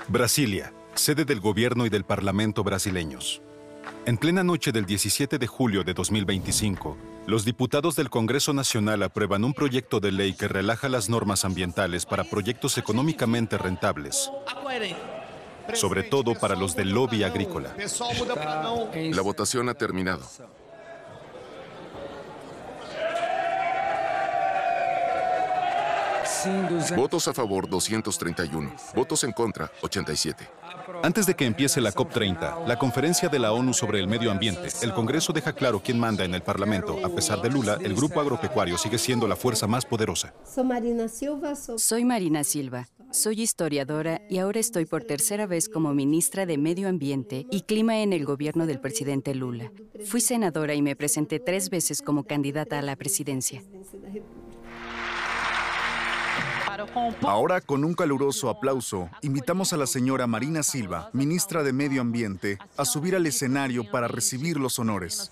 Brasilia, sede del gobierno y del parlamento brasileños. En plena noche del 17 de julio de 2025, los diputados del Congreso Nacional aprueban un proyecto de ley que relaja las normas ambientales para proyectos económicamente rentables, sobre todo para los del lobby agrícola. La votación ha terminado. Votos a favor, 231. Votos en contra, 87. Antes de que empiece la COP30, la conferencia de la ONU sobre el medio ambiente, el Congreso deja claro quién manda en el Parlamento. A pesar de Lula, el grupo agropecuario sigue siendo la fuerza más poderosa. Soy Marina Silva. Soy historiadora y ahora estoy por tercera vez como ministra de Medio Ambiente y Clima en el gobierno del presidente Lula. Fui senadora y me presenté 3 veces como candidata a la presidencia. Ahora, con un caluroso aplauso, invitamos a la señora Marina Silva, ministra de Medio Ambiente, a subir al escenario para recibir los honores.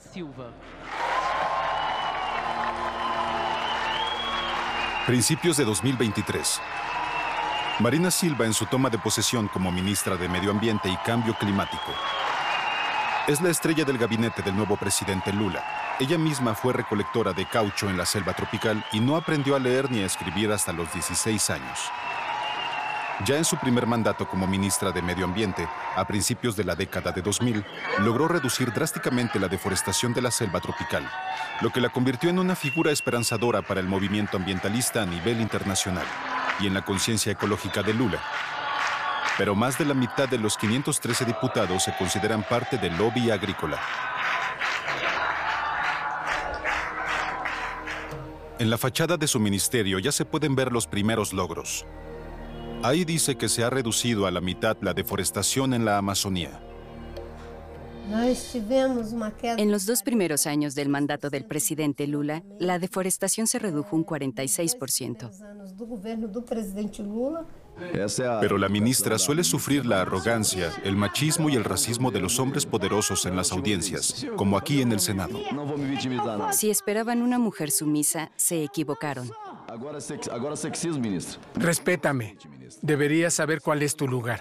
Principios de 2023. Marina Silva en su toma de posesión como ministra de Medio Ambiente y Cambio Climático. Es la estrella del gabinete del nuevo presidente Lula. Ella misma fue recolectora de caucho en la selva tropical y no aprendió a leer ni a escribir hasta los 16 años. Ya en su primer mandato como ministra de Medio Ambiente, a principios de la década de 2000, logró reducir drásticamente la deforestación de la selva tropical, lo que la convirtió en una figura esperanzadora para el movimiento ambientalista a nivel internacional y en la conciencia ecológica de Lula. Pero más de la mitad de los 513 diputados se consideran parte del lobby agrícola. En la fachada de su ministerio ya se pueden ver los primeros logros. Ahí dice que se ha reducido a la mitad la deforestación en la Amazonía. En los 2 primeros años del mandato del presidente Lula, la deforestación se redujo un 46%. Pero la ministra suele sufrir la arrogancia, el machismo y el racismo de los hombres poderosos en las audiencias, como aquí en el Senado. Si esperaban una mujer sumisa, se equivocaron. Respétame. Deberías saber cuál es tu lugar.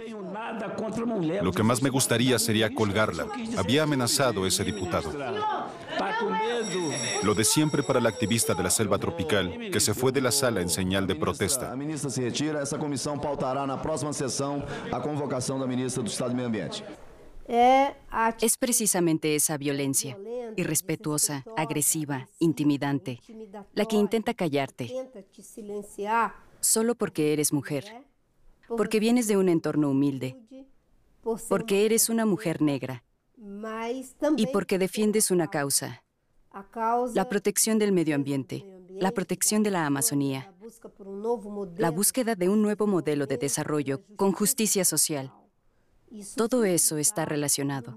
Lo que más me gustaría sería colgarla. Había amenazado ese diputado. Lo de siempre para la activista de la selva tropical, que se fue de la sala en señal de protesta. A ministra se retira, essa comissão pautará na próxima sessão a convocação da ministra do Estado do Meio Ambiente. Es precisamente esa violencia, irrespetuosa, agresiva, intimidante, la que intenta callarte, solo porque eres mujer, porque vienes de un entorno humilde, porque eres una mujer negra y porque defiendes una causa, la protección del medio ambiente, la protección de la Amazonía, la búsqueda de un nuevo modelo de desarrollo con justicia social. Todo eso está relacionado.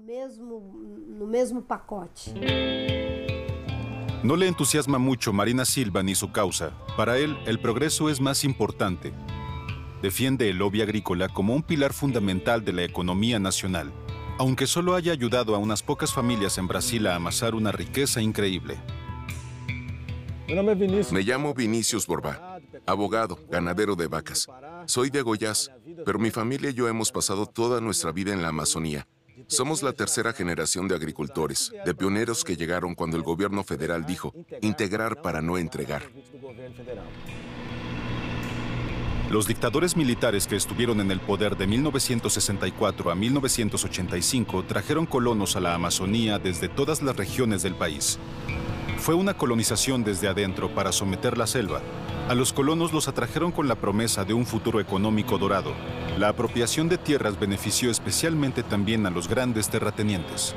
No le entusiasma mucho Marina Silva ni su causa. Para él, el progreso es más importante. Defiende el lobby agrícola como un pilar fundamental de la economía nacional, aunque solo haya ayudado a unas pocas familias en Brasil a amasar una riqueza increíble. Me llamo Vinicius Borbá, abogado, ganadero de vacas. Soy de Goiás, pero mi familia y yo hemos pasado toda nuestra vida en la Amazonía. Somos la tercera generación de agricultores, de pioneros que llegaron cuando el gobierno federal dijo, integrar para no entregar. Los dictadores militares que estuvieron en el poder de 1964 a 1985 trajeron colonos a la Amazonía desde todas las regiones del país. Fue una colonización desde adentro para someter la selva. A los colonos los atrajeron con la promesa de un futuro económico dorado. La apropiación de tierras benefició especialmente también a los grandes terratenientes.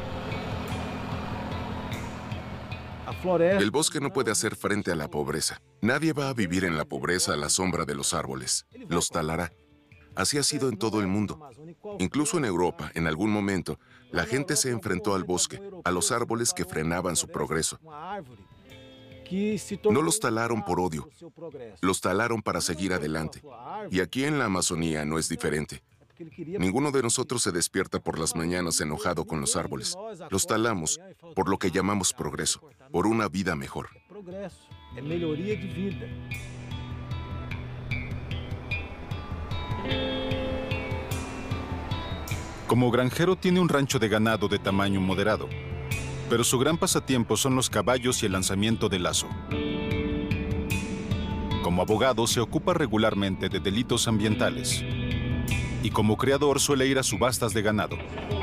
El bosque no puede hacer frente a la pobreza. Nadie va a vivir en la pobreza a la sombra de los árboles. Los talará. Así ha sido en todo el mundo. Incluso en Europa, en algún momento, la gente se enfrentó al bosque, a los árboles que frenaban su progreso. No los talaron por odio, los talaron para seguir adelante. Y aquí en la Amazonía no es diferente. Ninguno de nosotros se despierta por las mañanas enojado con los árboles. Los talamos por lo que llamamos progreso, por una vida mejor. Como granjero tiene un rancho de ganado de tamaño moderado, pero su gran pasatiempo son los caballos y el lanzamiento de lazo. Como abogado se ocupa regularmente de delitos ambientales y como criador suele ir a subastas de ganado.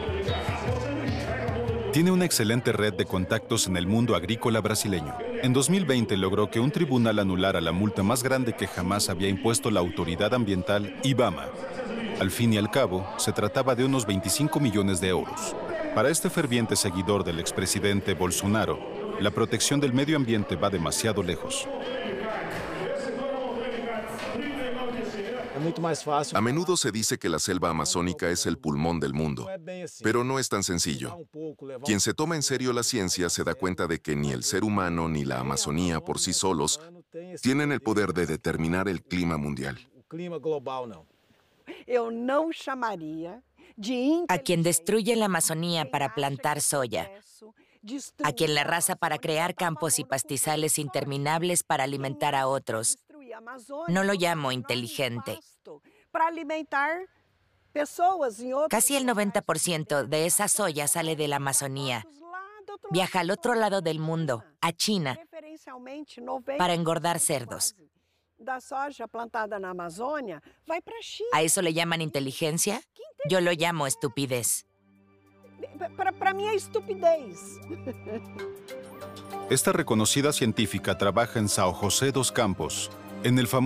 Tiene una excelente red de contactos en el mundo agrícola brasileño. En 2020 logró que un tribunal anulara la multa más grande que jamás había impuesto la autoridad ambiental IBAMA. Al fin y al cabo, se trataba de unos 25 millones de euros. Para este ferviente seguidor del expresidente Bolsonaro, la protección del medio ambiente va demasiado lejos. A menudo se dice que la selva amazónica es el pulmón del mundo, pero no es tan sencillo. Quien se toma en serio la ciencia se da cuenta de que ni el ser humano ni la Amazonía por sí solos tienen el poder de determinar el clima mundial. A quien destruye la Amazonía para plantar soya, a quien la arrasa para crear campos y pastizales interminables para alimentar a otros, no lo llamo inteligente. Casi el 90% de esa soya sale de la Amazonía. Viaja al otro lado del mundo, a China, para engordar cerdos. ¿A eso le llaman inteligencia? Yo lo llamo estupidez. Para mí es estupidez. Esta reconocida científica trabaja en São José dos Campos, en el famoso